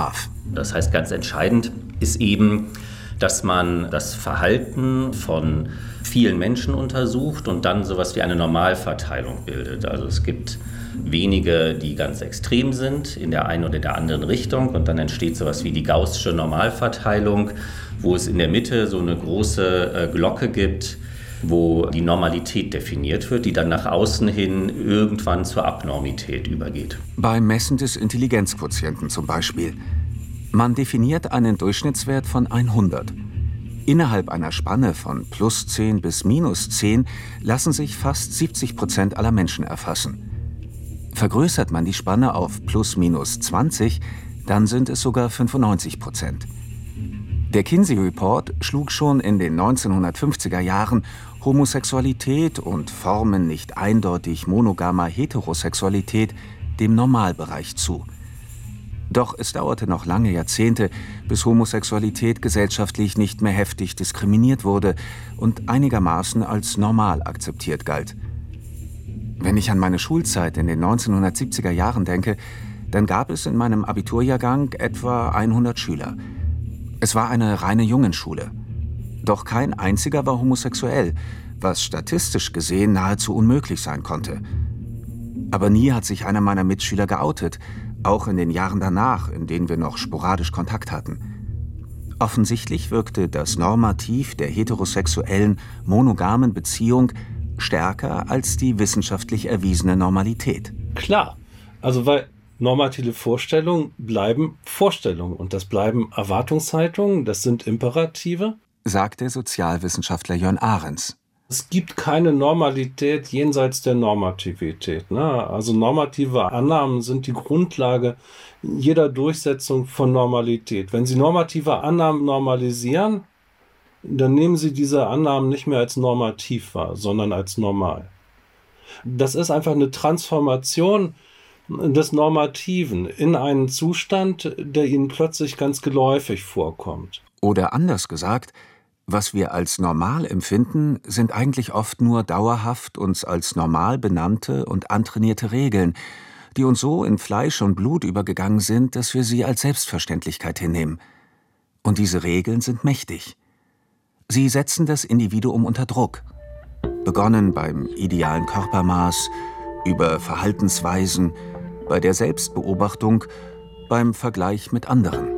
Schlaf. Das heißt, ganz entscheidend ist eben, dass man das Verhalten von vielen Menschen untersucht und dann sowas wie eine Normalverteilung bildet. Also es gibt wenige, die ganz extrem sind in der einen oder der anderen Richtung und dann entsteht sowas wie die gaußsche Normalverteilung, wo es in der Mitte so eine große Glocke gibt, wo die Normalität definiert wird, die dann nach außen hin irgendwann zur Abnormität übergeht. Beim Messen des Intelligenzquotienten zum Beispiel. Man definiert einen Durchschnittswert von 100. Innerhalb einer Spanne von +10 bis -10 lassen sich fast 70% aller Menschen erfassen. Vergrößert man die Spanne auf +/-20, dann sind es sogar 95%. Der Kinsey Report schlug schon in den 1950er Jahren Homosexualität und Formen nicht eindeutig monogamer Heterosexualität dem Normalbereich zu. Doch es dauerte noch lange Jahrzehnte, bis Homosexualität gesellschaftlich nicht mehr heftig diskriminiert wurde und einigermaßen als normal akzeptiert galt. Wenn ich an meine Schulzeit in den 1970er Jahren denke, dann gab es in meinem Abiturjahrgang etwa 100 Schüler. Es war eine reine Jungenschule. Doch kein einziger war homosexuell, was statistisch gesehen nahezu unmöglich sein konnte. Aber nie hat sich einer meiner Mitschüler geoutet, auch in den Jahren danach, in denen wir noch sporadisch Kontakt hatten. Offensichtlich wirkte das Normativ der heterosexuellen, monogamen Beziehung stärker als die wissenschaftlich erwiesene Normalität. Klar, also weil normative Vorstellungen bleiben Vorstellungen und das bleiben Erwartungshaltungen, das sind Imperative, sagt der Sozialwissenschaftler Jörn Ahrens. Es gibt keine Normalität jenseits der Normativität. Ne? Also normative Annahmen sind die Grundlage jeder Durchsetzung von Normalität. Wenn Sie normative Annahmen normalisieren, dann nehmen Sie diese Annahmen nicht mehr als normativ wahr, sondern als normal. Das ist einfach eine Transformation des Normativen in einen Zustand, der Ihnen plötzlich ganz geläufig vorkommt. Oder anders gesagt, was wir als normal empfinden, sind eigentlich oft nur dauerhaft uns als normal benannte und antrainierte Regeln, die uns so in Fleisch und Blut übergegangen sind, dass wir sie als Selbstverständlichkeit hinnehmen. Und diese Regeln sind mächtig. Sie setzen das Individuum unter Druck. Begonnen beim idealen Körpermaß, über Verhaltensweisen, bei der Selbstbeobachtung, beim Vergleich mit anderen.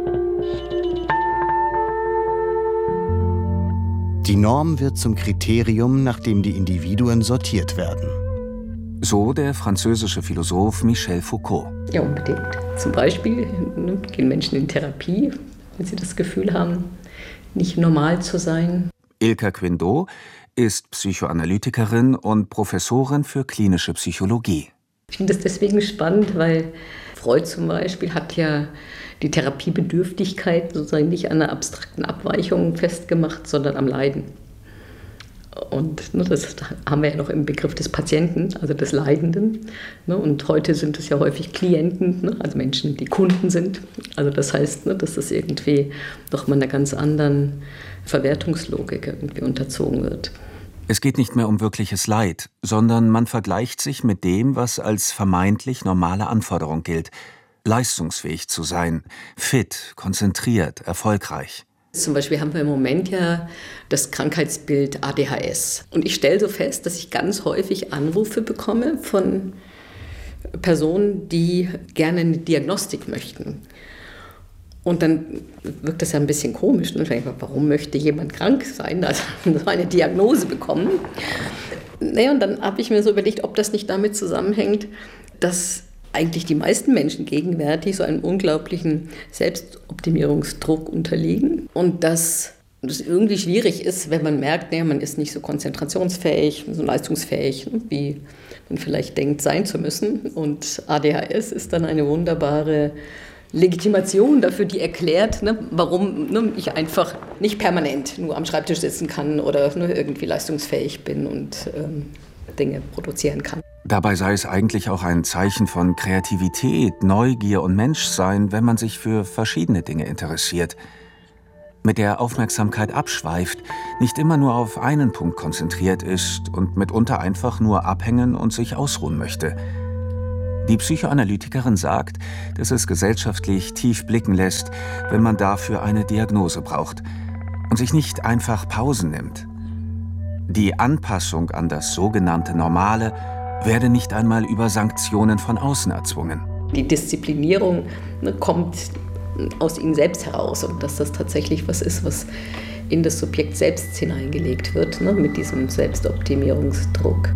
Die Norm wird zum Kriterium, nach dem die Individuen sortiert werden. So der französische Philosoph Michel Foucault. Ja, unbedingt. Zum Beispiel gehen Menschen in Therapie, wenn sie das Gefühl haben, nicht normal zu sein. Ilka Quindot ist Psychoanalytikerin und Professorin für klinische Psychologie. Ich finde das deswegen spannend, weil Freud zum Beispiel hat ja die Therapiebedürftigkeit sozusagen nicht an einer abstrakten Abweichung festgemacht, sondern am Leiden. Und das haben wir ja noch im Begriff des Patienten, also des Leidenden. Und heute sind es ja häufig Klienten, also Menschen, die Kunden sind. Also das heißt, dass das irgendwie doch mal einer ganz anderen Verwertungslogik irgendwie unterzogen wird. Es geht nicht mehr um wirkliches Leid, sondern man vergleicht sich mit dem, was als vermeintlich normale Anforderung gilt. Leistungsfähig zu sein, fit, konzentriert, erfolgreich. Zum Beispiel haben wir im Moment ja das Krankheitsbild ADHS. Und ich stelle so fest, dass ich ganz häufig Anrufe bekomme von Personen, die gerne eine Diagnostik möchten. Und dann wirkt das ja ein bisschen komisch. Und ich denke, warum möchte jemand krank sein, also eine Diagnose bekommen? Naja, und dann habe ich mir so überlegt, ob das nicht damit zusammenhängt, dass eigentlich die meisten Menschen gegenwärtig so einem unglaublichen Selbstoptimierungsdruck unterliegen und dass es irgendwie schwierig ist, wenn man merkt, man ist nicht so konzentrationsfähig, so leistungsfähig, wie man vielleicht denkt, sein zu müssen. Und ADHS ist dann eine wunderbare Legitimation dafür, die erklärt, warum ich einfach nicht permanent nur am Schreibtisch sitzen kann oder nur irgendwie leistungsfähig bin und Dinge produzieren kann. Dabei sei es eigentlich auch ein Zeichen von Kreativität, Neugier und Menschsein, wenn man sich für verschiedene Dinge interessiert. Mit der Aufmerksamkeit abschweift, nicht immer nur auf einen Punkt konzentriert ist und mitunter einfach nur abhängen und sich ausruhen möchte. Die Psychoanalytikerin sagt, dass es gesellschaftlich tief blicken lässt, wenn man dafür eine Diagnose braucht und sich nicht einfach Pausen nimmt. Die Anpassung an das sogenannte Normale werde nicht einmal über Sanktionen von außen erzwungen. Die Disziplinierung kommt aus ihnen selbst heraus und dass das tatsächlich was ist, was in das Subjekt selbst hineingelegt wird, mit diesem Selbstoptimierungsdruck.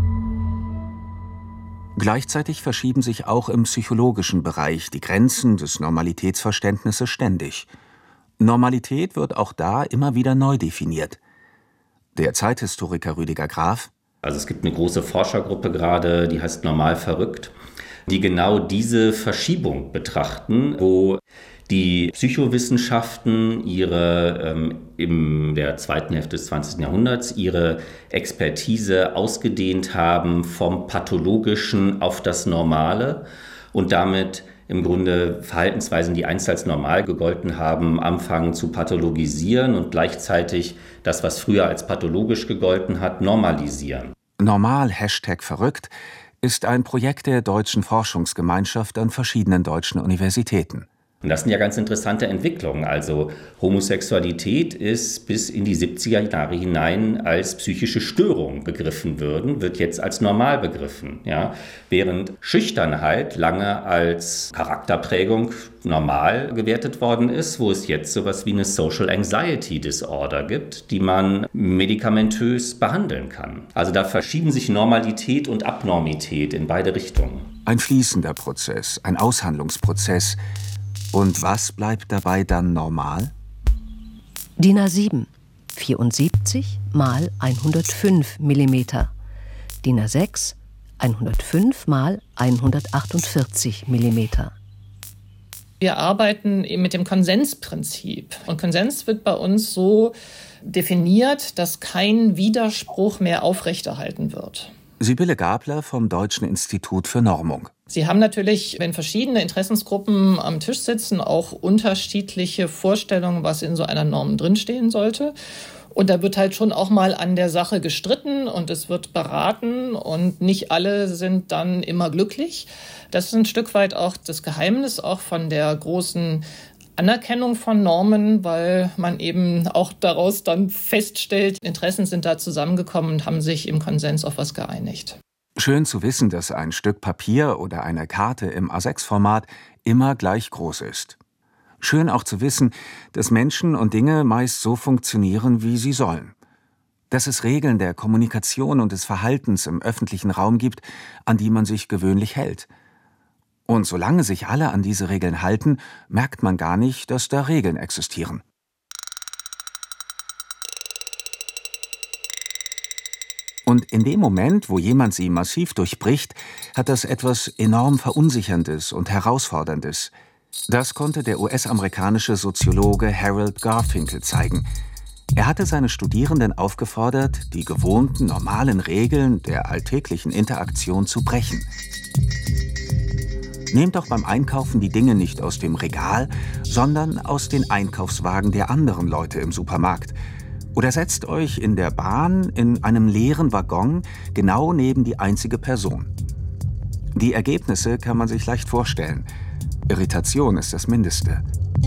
Gleichzeitig verschieben sich auch im psychologischen Bereich die Grenzen des Normalitätsverständnisses ständig. Normalität wird auch da immer wieder neu definiert. Der Zeithistoriker Rüdiger Graf: Also es gibt eine große Forschergruppe gerade, die heißt Normal verrückt, die genau diese Verschiebung betrachten, wo die Psychowissenschaften in der zweiten Hälfte des 20. Jahrhunderts ihre Expertise ausgedehnt haben vom Pathologischen auf das Normale und damit im Grunde Verhaltensweisen, die einst als normal gegolten haben, anfangen zu pathologisieren und gleichzeitig das, was früher als pathologisch gegolten hat, normalisieren. Normal #verrückt ist ein Projekt der Deutschen Forschungsgemeinschaft an verschiedenen deutschen Universitäten. Und das sind ja ganz interessante Entwicklungen. Also Homosexualität ist bis in die 70er Jahre hinein als psychische Störung begriffen wird jetzt als normal begriffen. Ja? Während Schüchternheit lange als Charakterprägung normal gewertet worden ist, wo es jetzt sowas wie eine Social Anxiety Disorder gibt, die man medikamentös behandeln kann. Also da verschieben sich Normalität und Abnormität in beide Richtungen. Ein fließender Prozess, ein Aushandlungsprozess. Und was bleibt dabei dann normal? DIN A7, 74 mal 105 mm. DIN A6, 105 mal 148 mm. Wir arbeiten eben mit dem Konsensprinzip. Und Konsens wird bei uns so definiert, dass kein Widerspruch mehr aufrechterhalten wird. Sibylle Gabler vom Deutschen Institut für Normung. Sie haben natürlich, wenn verschiedene Interessensgruppen am Tisch sitzen, auch unterschiedliche Vorstellungen, was in so einer Norm drinstehen sollte. Und da wird halt schon auch mal an der Sache gestritten und es wird beraten und nicht alle sind dann immer glücklich. Das ist ein Stück weit auch das Geheimnis auch von der großen Anerkennung von Normen, weil man eben auch daraus dann feststellt, Interessen sind da zusammengekommen und haben sich im Konsens auf was geeinigt. Schön zu wissen, dass ein Stück Papier oder eine Karte im A6-Format immer gleich groß ist. Schön auch zu wissen, dass Menschen und Dinge meist so funktionieren, wie sie sollen. Dass es Regeln der Kommunikation und des Verhaltens im öffentlichen Raum gibt, an die man sich gewöhnlich hält. Und solange sich alle an diese Regeln halten, merkt man gar nicht, dass da Regeln existieren. Und in dem Moment, wo jemand sie massiv durchbricht, hat das etwas enorm Verunsicherndes und Herausforderndes. Das konnte der US-amerikanische Soziologe Harold Garfinkel zeigen. Er hatte seine Studierenden aufgefordert, die gewohnten, normalen Regeln der alltäglichen Interaktion zu brechen. Nehmt doch beim Einkaufen die Dinge nicht aus dem Regal, sondern aus den Einkaufswagen der anderen Leute im Supermarkt. Oder setzt euch in der Bahn in einem leeren Waggon genau neben die einzige Person. Die Ergebnisse kann man sich leicht vorstellen. Irritation ist das Mindeste.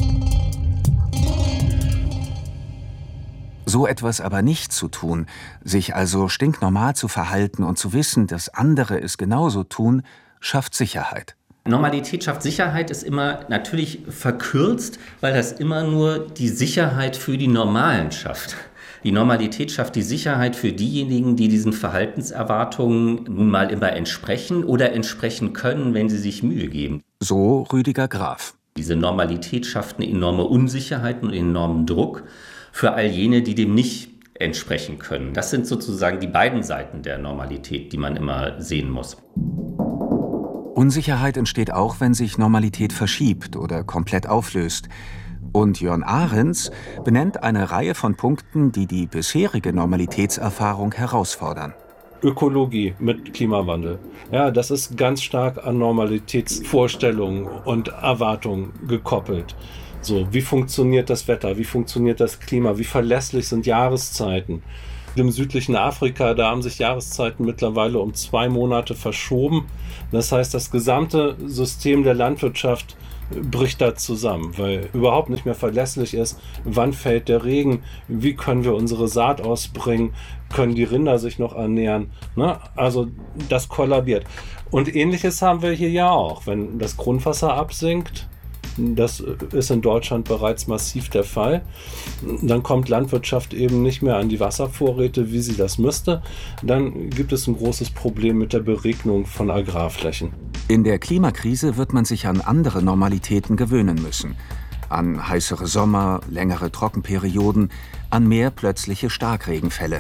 So etwas aber nicht zu tun, sich also stinknormal zu verhalten und zu wissen, dass andere es genauso tun, schafft Sicherheit. Normalität schafft Sicherheit ist immer natürlich verkürzt, weil das immer nur die Sicherheit für die Normalen schafft. Die Normalität schafft die Sicherheit für diejenigen, die diesen Verhaltenserwartungen nun mal immer entsprechen oder entsprechen können, wenn sie sich Mühe geben. So Rüdiger Graf. Diese Normalität schafft eine enorme Unsicherheit und einen enormen Druck für all jene, die dem nicht entsprechen können. Das sind sozusagen die beiden Seiten der Normalität, die man immer sehen muss. Unsicherheit entsteht auch, wenn sich Normalität verschiebt oder komplett auflöst. Und Jörn Ahrens benennt eine Reihe von Punkten, die die bisherige Normalitätserfahrung herausfordern. Ökologie mit Klimawandel. Ja, das ist ganz stark an Normalitätsvorstellungen und Erwartungen gekoppelt. So, wie funktioniert das Wetter? Wie funktioniert das Klima? Wie verlässlich sind Jahreszeiten? Im südlichen Afrika, da haben sich Jahreszeiten mittlerweile um 2 Monate verschoben. Das heißt, das gesamte System der Landwirtschaft bricht da zusammen, weil überhaupt nicht mehr verlässlich ist, wann fällt der Regen, wie können wir unsere Saat ausbringen, können die Rinder sich noch ernähren. Ne? Also das kollabiert. Und Ähnliches haben wir hier ja auch. Wenn das Grundwasser absinkt, das ist in Deutschland bereits massiv der Fall, dann kommt Landwirtschaft eben nicht mehr an die Wasservorräte, wie sie das müsste. Dann gibt es ein großes Problem mit der Beregnung von Agrarflächen. In der Klimakrise wird man sich an andere Normalitäten gewöhnen müssen. An heißere Sommer, längere Trockenperioden, an mehr plötzliche Starkregenfälle.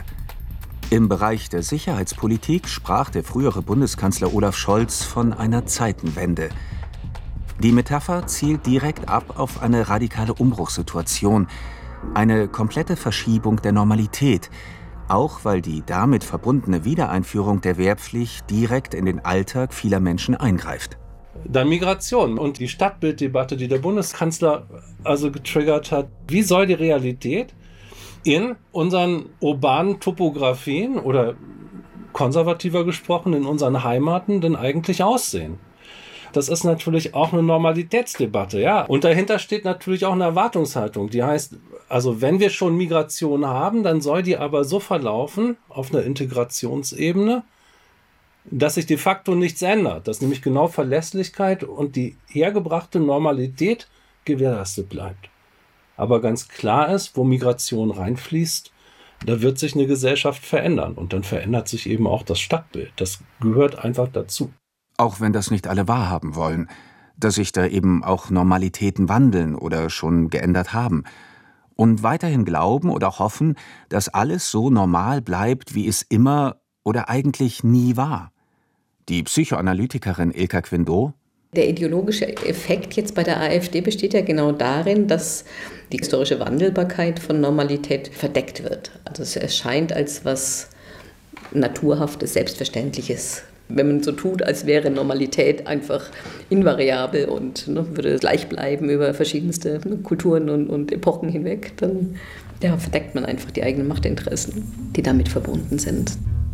Im Bereich der Sicherheitspolitik sprach der frühere Bundeskanzler Olaf Scholz von einer Zeitenwende. Die Metapher zielt direkt ab auf eine radikale Umbruchssituation, eine komplette Verschiebung der Normalität, auch weil die damit verbundene Wiedereinführung der Wehrpflicht direkt in den Alltag vieler Menschen eingreift. Dann Migration und die Stadtbilddebatte, die der Bundeskanzler also getriggert hat. Wie soll die Realität in unseren urbanen Topografien oder konservativer gesprochen in unseren Heimaten denn eigentlich aussehen? Das ist natürlich auch eine Normalitätsdebatte, ja. Und dahinter steht natürlich auch eine Erwartungshaltung. Die heißt, also wenn wir schon Migration haben, dann soll die aber so verlaufen auf einer Integrationsebene, dass sich de facto nichts ändert. Dass nämlich genau Verlässlichkeit und die hergebrachte Normalität gewährleistet bleibt. Aber ganz klar ist, wo Migration reinfließt, da wird sich eine Gesellschaft verändern. Und dann verändert sich eben auch das Stadtbild. Das gehört einfach dazu. Auch wenn das nicht alle wahrhaben wollen, dass sich da eben auch Normalitäten wandeln oder schon geändert haben. Und weiterhin glauben oder hoffen, dass alles so normal bleibt, wie es immer oder eigentlich nie war. Die Psychoanalytikerin Ilka Quindot: Der ideologische Effekt jetzt bei der AfD besteht ja genau darin, dass die historische Wandelbarkeit von Normalität verdeckt wird. Also es erscheint als was Naturhaftes, Selbstverständliches. Wenn man so tut, als wäre Normalität einfach invariabel und würde gleich bleiben über verschiedenste Kulturen und Epochen hinweg, dann verdeckt man einfach die eigenen Machtinteressen, die damit verbunden sind.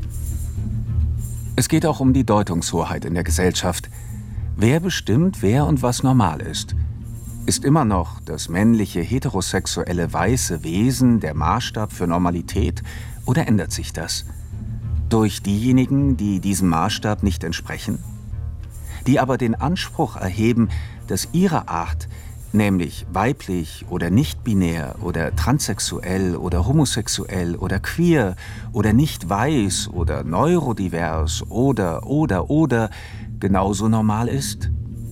Es geht auch um die Deutungshoheit in der Gesellschaft. Wer bestimmt, wer und was normal ist? Ist immer noch das männliche, heterosexuelle, weiße Wesen der Maßstab für Normalität oder ändert sich das? Durch diejenigen, die diesem Maßstab nicht entsprechen? Die aber den Anspruch erheben, dass ihre Art, nämlich weiblich oder nicht-binär oder transsexuell oder homosexuell oder queer oder nicht weiß oder neurodivers oder genauso normal ist?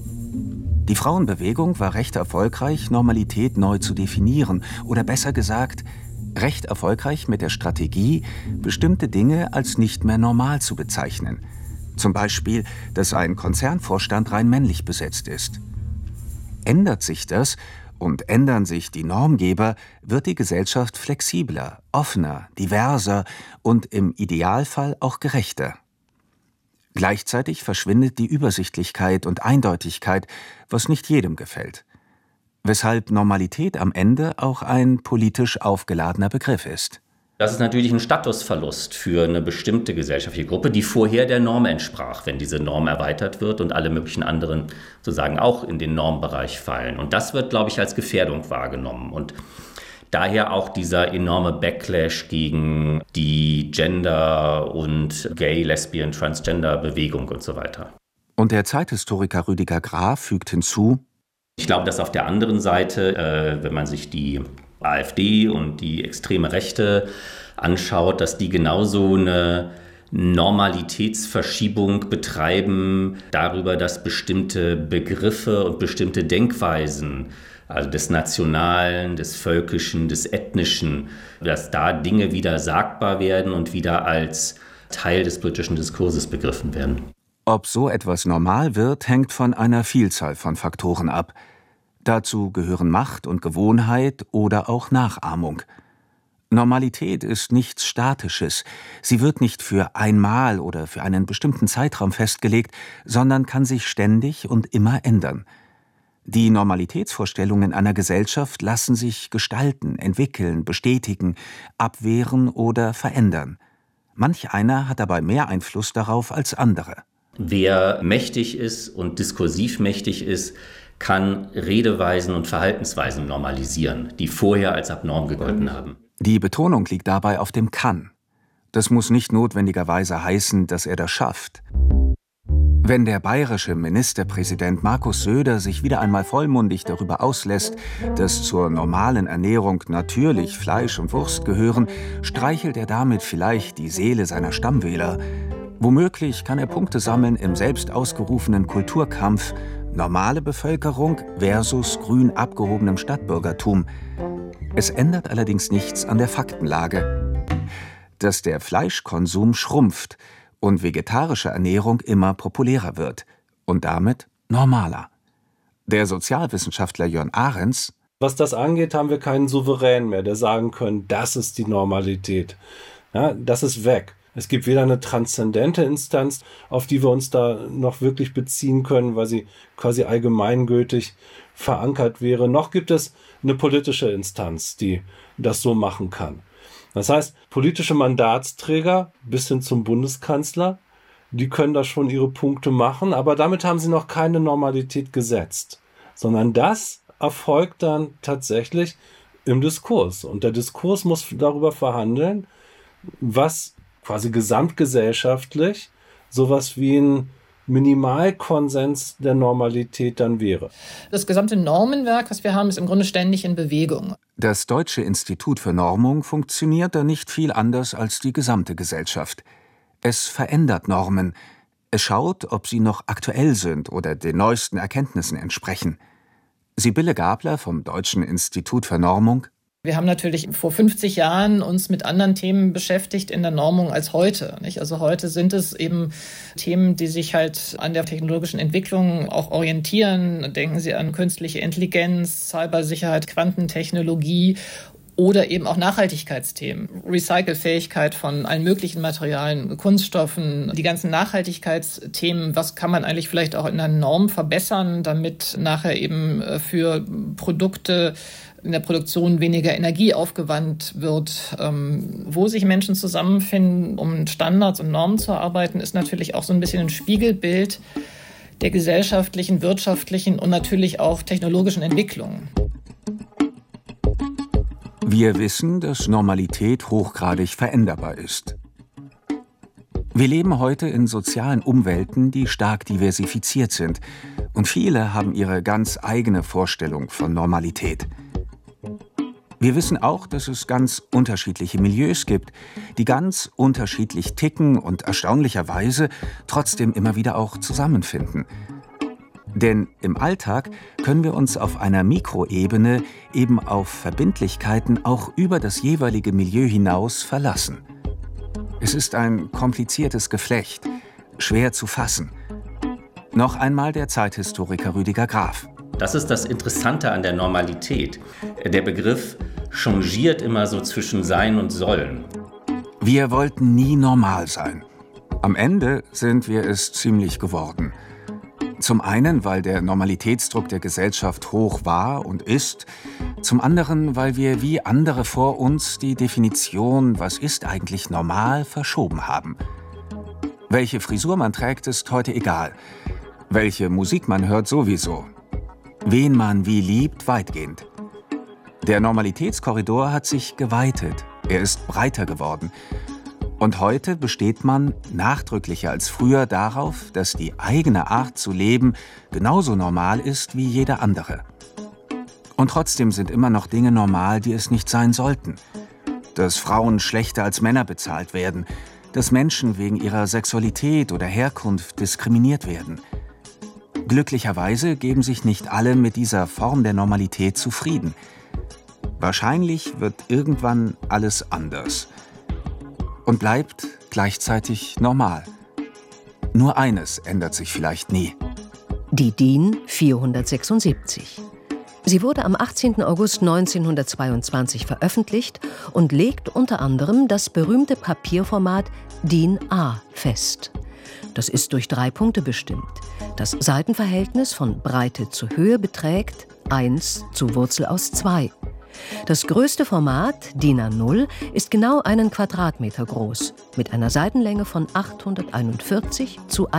Die Frauenbewegung war recht erfolgreich, Normalität neu zu definieren oder besser gesagt, recht erfolgreich mit der Strategie, bestimmte Dinge als nicht mehr normal zu bezeichnen. Zum Beispiel, dass ein Konzernvorstand rein männlich besetzt ist. Ändert sich das und ändern sich die Normgeber, wird die Gesellschaft flexibler, offener, diverser und im Idealfall auch gerechter. Gleichzeitig verschwindet die Übersichtlichkeit und Eindeutigkeit, was nicht jedem gefällt. Weshalb Normalität am Ende auch ein politisch aufgeladener Begriff ist. Das ist natürlich ein Statusverlust für eine bestimmte gesellschaftliche Gruppe, die vorher der Norm entsprach, wenn diese Norm erweitert wird und alle möglichen anderen sozusagen auch in den Normbereich fallen. Und das wird, glaube ich, als Gefährdung wahrgenommen. Und daher auch dieser enorme Backlash gegen die Gender- und Gay-, Lesbian-, Transgender-Bewegung und so weiter. Und der Zeithistoriker Rüdiger Graf fügt hinzu: Ich glaube, dass auf der anderen Seite, wenn man sich die AfD und die extreme Rechte anschaut, dass die genauso eine Normalitätsverschiebung betreiben darüber, dass bestimmte Begriffe und bestimmte Denkweisen, also des Nationalen, des Völkischen, des Ethnischen, dass da Dinge wieder sagbar werden und wieder als Teil des politischen Diskurses begriffen werden. Ob so etwas normal wird, hängt von einer Vielzahl von Faktoren ab. Dazu gehören Macht und Gewohnheit oder auch Nachahmung. Normalität ist nichts Statisches. Sie wird nicht für einmal oder für einen bestimmten Zeitraum festgelegt, sondern kann sich ständig und immer ändern. Die Normalitätsvorstellungen einer Gesellschaft lassen sich gestalten, entwickeln, bestätigen, abwehren oder verändern. Manch einer hat dabei mehr Einfluss darauf als andere. Wer mächtig ist und diskursiv mächtig ist, kann Redeweisen und Verhaltensweisen normalisieren, die vorher als abnorm gegolten haben. Die Betonung liegt dabei auf dem Kann. Das muss nicht notwendigerweise heißen, dass er das schafft. Wenn der bayerische Ministerpräsident Markus Söder sich wieder einmal vollmundig darüber auslässt, dass zur normalen Ernährung natürlich Fleisch und Wurst gehören, streichelt er damit vielleicht die Seele seiner Stammwähler. Womöglich kann er Punkte sammeln im selbst ausgerufenen Kulturkampf normale Bevölkerung versus grün abgehobenem Stadtbürgertum. Es ändert allerdings nichts an der Faktenlage, dass der Fleischkonsum schrumpft und vegetarische Ernährung immer populärer wird und damit normaler. Der Sozialwissenschaftler Jörn Ahrens: Was das angeht, haben wir keinen Souverän mehr, der sagen können, das ist die Normalität. Ja, das ist weg. Es gibt weder eine transzendente Instanz, auf die wir uns da noch wirklich beziehen können, weil sie quasi allgemeingültig verankert wäre, noch gibt es eine politische Instanz, die das so machen kann. Das heißt, politische Mandatsträger bis hin zum Bundeskanzler, die können da schon ihre Punkte machen, aber damit haben sie noch keine Normalität gesetzt, sondern das erfolgt dann tatsächlich im Diskurs. Und der Diskurs muss darüber verhandeln, was quasi gesamtgesellschaftlich sowas wie ein Minimalkonsens der Normalität dann wäre. Das gesamte Normenwerk, was wir haben, ist im Grunde ständig in Bewegung. Das Deutsche Institut für Normung funktioniert da nicht viel anders als die gesamte Gesellschaft. Es verändert Normen. Es schaut, ob sie noch aktuell sind oder den neuesten Erkenntnissen entsprechen. Sibylle Gabler vom Deutschen Institut für Normung: Wir haben natürlich vor 50 Jahren uns mit anderen Themen beschäftigt in der Normung als heute, nicht? Also heute sind es eben Themen, die sich halt an der technologischen Entwicklung auch orientieren. Denken Sie an künstliche Intelligenz, Cybersicherheit, Quantentechnologie oder eben auch Nachhaltigkeitsthemen. Recycelfähigkeit von allen möglichen Materialien, Kunststoffen, die ganzen Nachhaltigkeitsthemen. Was kann man eigentlich vielleicht auch in der Norm verbessern, damit nachher eben für Produkte in der Produktion weniger Energie aufgewandt wird. Wo sich Menschen zusammenfinden, um Standards und Normen zu erarbeiten, ist natürlich auch so ein bisschen ein Spiegelbild der gesellschaftlichen, wirtschaftlichen und natürlich auch technologischen Entwicklungen. Wir wissen, dass Normalität hochgradig veränderbar ist. Wir leben heute in sozialen Umwelten, die stark diversifiziert sind. Und viele haben ihre ganz eigene Vorstellung von Normalität. Wir wissen auch, dass es ganz unterschiedliche Milieus gibt, die ganz unterschiedlich ticken und erstaunlicherweise trotzdem immer wieder auch zusammenfinden. Denn im Alltag können wir uns auf einer Mikroebene eben auf Verbindlichkeiten auch über das jeweilige Milieu hinaus verlassen. Es ist ein kompliziertes Geflecht, schwer zu fassen. Noch einmal der Zeithistoriker Rüdiger Graf: Das ist das Interessante an der Normalität. Der Begriff changiert immer so zwischen Sein und Sollen. Wir wollten nie normal sein. Am Ende sind wir es ziemlich geworden. Zum einen, weil der Normalitätsdruck der Gesellschaft hoch war und ist. Zum anderen, weil wir wie andere vor uns die Definition, was ist eigentlich normal, verschoben haben. Welche Frisur man trägt, ist heute egal. Welche Musik man hört, sowieso. Wen man wie liebt, weitgehend. Der Normalitätskorridor hat sich geweitet. Er ist breiter geworden. Und heute besteht man nachdrücklicher als früher darauf, dass die eigene Art zu leben genauso normal ist wie jede andere. Und trotzdem sind immer noch Dinge normal, die es nicht sein sollten. Dass Frauen schlechter als Männer bezahlt werden, dass Menschen wegen ihrer Sexualität oder Herkunft diskriminiert werden. Glücklicherweise geben sich nicht alle mit dieser Form der Normalität zufrieden. Wahrscheinlich wird irgendwann alles anders. Und bleibt gleichzeitig normal. Nur eines ändert sich vielleicht nie: Die DIN 476. Sie wurde am 18. August 1922 veröffentlicht und legt unter anderem das berühmte Papierformat DIN A fest. Das ist durch 3 Punkte bestimmt. Das Seitenverhältnis von Breite zu Höhe beträgt 1 zu Wurzel aus 2. Das größte Format, DIN A0, ist genau einen Quadratmeter groß, mit einer Seitenlänge von 841 zu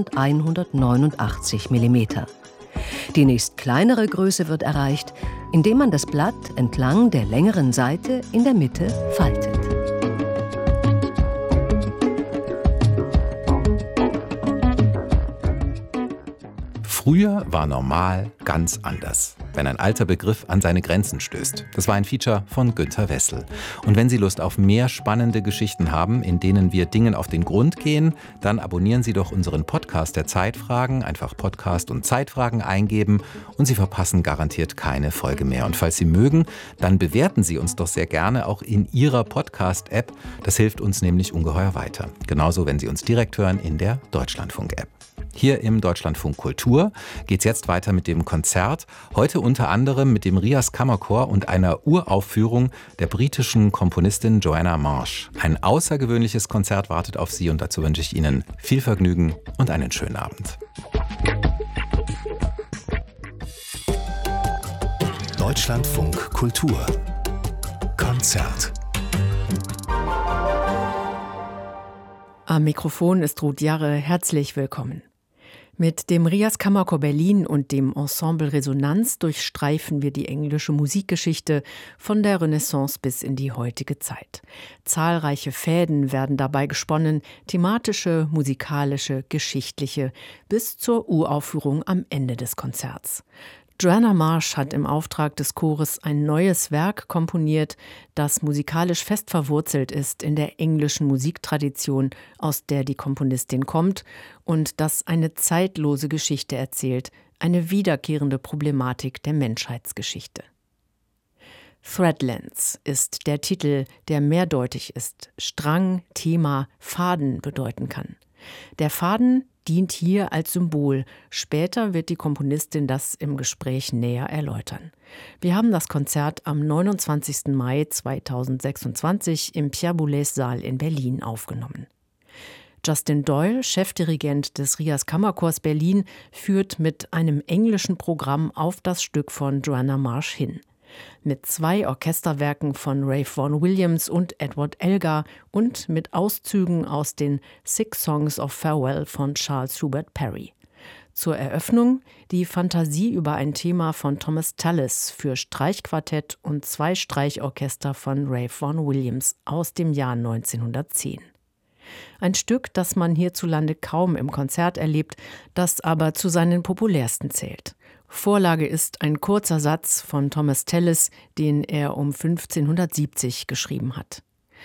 1189 mm. Die nächst kleinere Größe wird erreicht, indem man das Blatt entlang der längeren Seite in der Mitte faltet. Früher war normal ganz anders, wenn ein alter Begriff an seine Grenzen stößt. Das war ein Feature von Günter Wessel. Und wenn Sie Lust auf mehr spannende Geschichten haben, in denen wir Dingen auf den Grund gehen, dann abonnieren Sie doch unseren Podcast der Zeitfragen, einfach Podcast und Zeitfragen eingeben und Sie verpassen garantiert keine Folge mehr. Und falls Sie mögen, dann bewerten Sie uns doch sehr gerne auch in Ihrer Podcast-App. Das hilft uns nämlich ungeheuer weiter. Genauso, wenn Sie uns direkt hören in der Deutschlandfunk-App. Hier im Deutschlandfunk Kultur geht's jetzt weiter mit dem Konzert. Heute unter anderem mit dem Rias Kammerchor und einer Uraufführung der britischen Komponistin Joanna Marsh. Ein außergewöhnliches Konzert wartet auf Sie und dazu wünsche ich Ihnen viel Vergnügen und einen schönen Abend. Deutschlandfunk Kultur Konzert. Am Mikrofon ist Ruth Jarre. Herzlich willkommen. Mit dem Rias Kammerchor Berlin und dem Ensemble Resonanz durchstreifen wir die englische Musikgeschichte von der Renaissance bis in die heutige Zeit. Zahlreiche Fäden werden dabei gesponnen, thematische, musikalische, geschichtliche, bis zur Uraufführung am Ende des Konzerts. Joanna Marsh hat im Auftrag des Chores ein neues Werk komponiert, das musikalisch fest verwurzelt ist in der englischen Musiktradition, aus der die Komponistin kommt, und das eine zeitlose Geschichte erzählt, eine wiederkehrende Problematik der Menschheitsgeschichte. Threadlands ist der Titel, der mehrdeutig ist, Strang, Thema, Faden bedeuten kann. Der Faden dient hier als Symbol. Später wird die Komponistin das im Gespräch näher erläutern. Wir haben das Konzert am 29. Mai 2026 im Pierre Boulez Saal in Berlin aufgenommen. Justin Doyle, Chefdirigent des Rias Kammerchors Berlin, führt mit einem englischen Programm auf das Stück von Joanna Marsh hin. Mit 2 Orchesterwerken von Ralph Vaughan Williams und Edward Elgar und mit Auszügen aus den 6 Songs of Farewell von Charles Hubert Parry. Zur Eröffnung die Fantasie über ein Thema von Thomas Tallis für Streichquartett und 2 Streichorchester von Ralph Vaughan Williams aus dem Jahr 1910. Ein Stück, das man hierzulande kaum im Konzert erlebt, das aber zu seinen populärsten zählt. Vorlage ist ein kurzer Satz von Thomas Tallis, den er um 1570 geschrieben hat.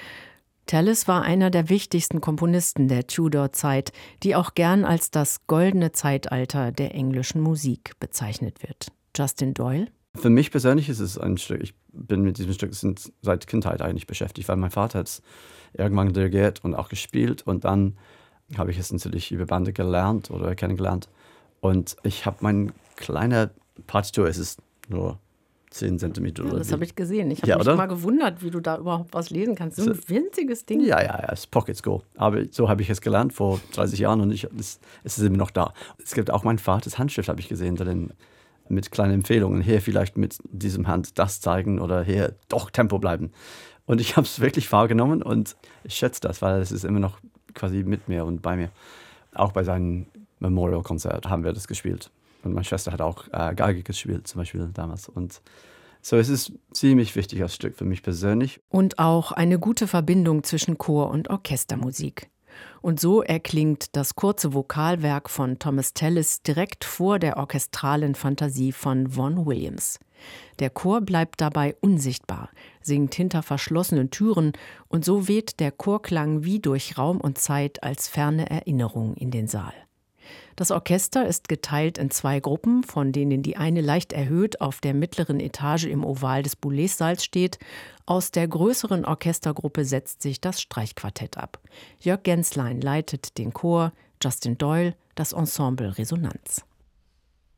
Tallis war einer der wichtigsten Komponisten der Tudor-Zeit, die auch gern als das goldene Zeitalter der englischen Musik bezeichnet wird. Justin Doyle? Für mich persönlich ist es ein Stück, ich bin mit diesem Stück seit Kindheit eigentlich beschäftigt, weil mein Vater hat es irgendwann dirigiert und auch gespielt und dann habe ich es natürlich über Bande gelernt oder kennengelernt. Und ich habe meine kleine Partitur, es ist nur 10 Zentimeter. Ja, das habe ich gesehen. Ich habe mich mal gewundert, wie du da überhaupt was lesen kannst. So ein winziges Ding. Ja, es ist Pocket School. Aber so habe ich es gelernt vor 30 Jahren und es ist immer noch da. Es gibt auch mein Vaters Handschrift, habe ich gesehen, darin mit kleinen Empfehlungen. Hier vielleicht mit diesem Hand das zeigen oder hier doch Tempo bleiben. Und ich habe es wirklich wahrgenommen und ich schätze das, weil es ist immer noch quasi mit mir und bei mir. Auch bei seinem Memorial-Konzert haben wir das gespielt. Und meine Schwester hat auch Geige gespielt, zum Beispiel damals. Und so es ist ziemlich wichtig als Stück für mich persönlich. Und auch eine gute Verbindung zwischen Chor- und Orchestermusik. Und so erklingt das kurze Vokalwerk von Thomas Tallis direkt vor der orchestralen Fantasie von Vaughan Williams. Der Chor bleibt dabei unsichtbar, singt hinter verschlossenen Türen und so weht der Chorklang wie durch Raum und Zeit als ferne Erinnerung in den Saal. Das Orchester ist geteilt in 2 Gruppen, von denen die eine leicht erhöht auf der mittleren Etage im Oval des Boulez-Saals steht. Aus der größeren Orchestergruppe setzt sich das Streichquartett ab. Jörg Genslein leitet den Chor, Justin Doyle das Ensemble Resonanz.